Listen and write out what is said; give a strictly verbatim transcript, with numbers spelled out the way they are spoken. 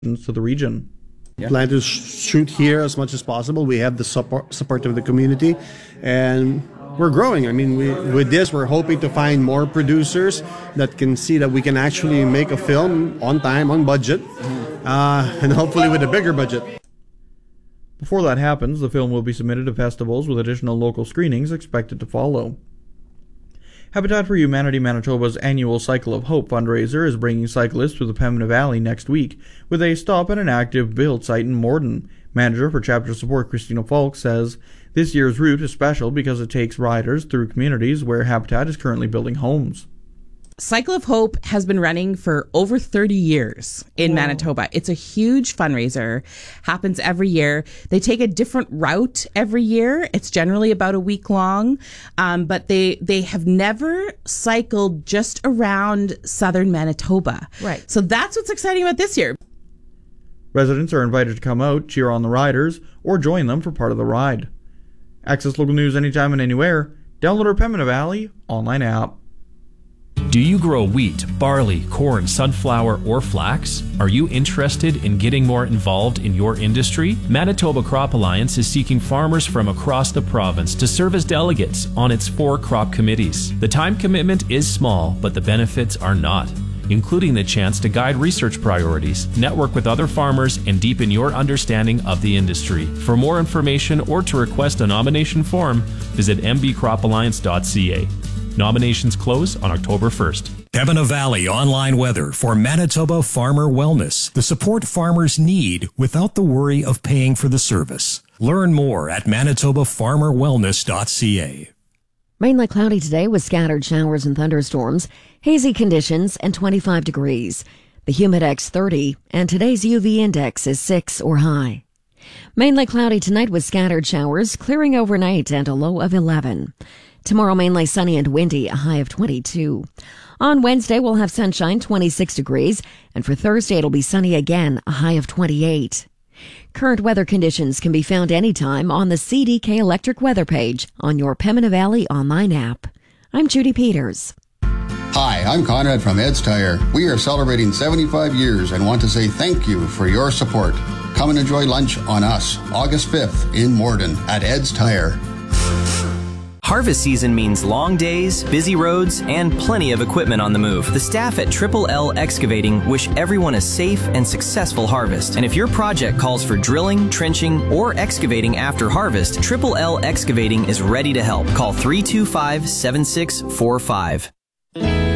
to the region. Yeah. Plan to shoot here as much as possible. We have the support support of the community, and we're growing. I mean, we, with this, we're hoping to find more producers that can see that we can actually make a film on time, on budget, uh, and hopefully with a bigger budget. Before that happens, the film will be submitted to festivals with additional local screenings expected to follow. Habitat for Humanity Manitoba's annual Cycle of Hope fundraiser is bringing cyclists through the Pembina Valley next week, with a stop at an active build site in Morden. Manager for Chapter Support Christina Falk says this year's route is special because it takes riders through communities where Habitat is currently building homes. Cycle of Hope has been running for over thirty years in wow. Manitoba. It's a huge fundraiser, happens every year. They take a different route every year. It's generally about a week long, um, but they they have never cycled just around southern Manitoba. Right. So that's what's exciting about this year. Residents are invited to come out, cheer on the riders, or join them for part of the ride. Access local news anytime and anywhere. Download our Pembina Valley online app. Do you grow wheat, barley, corn, sunflower, or flax? Are you interested in getting more involved in your industry? Manitoba Crop Alliance is seeking farmers from across the province to serve as delegates on its four crop committees. The time commitment is small, but the benefits are not, including the chance to guide research priorities, network with other farmers, and deepen your understanding of the industry. For more information or to request a nomination form, visit m b crop alliance dot c a. Nominations close on October first. Pembina Valley online weather for Manitoba Farmer Wellness. The support farmers need without the worry of paying for the service. Learn more at manitoba farmer wellness dot c a. Mainly cloudy today with scattered showers and thunderstorms, hazy conditions, and twenty-five degrees. The Humidex thirty, and today's U V index is six or high. Mainly cloudy tonight with scattered showers, clearing overnight and a low of eleven. Tomorrow, mainly sunny and windy, a high of twenty-two. On Wednesday, we'll have sunshine, twenty-six degrees, and for Thursday, it'll be sunny again, a high of twenty-eight. Current weather conditions can be found anytime on the C D K Electric weather page on your Pembina Valley online app. I'm Judy Peters. Hi, I'm Conrad from Ed's Tire. We are celebrating seventy-five years and want to say thank you for your support. Come and enjoy lunch on us, August fifth in Morden at Ed's Tire. Harvest season means long days, busy roads, and plenty of equipment on the move. The staff at Triple L Excavating wish everyone a safe and successful harvest. And if your project calls for drilling, trenching, or excavating after harvest, Triple L Excavating is ready to help. Call three two five, seven six four five.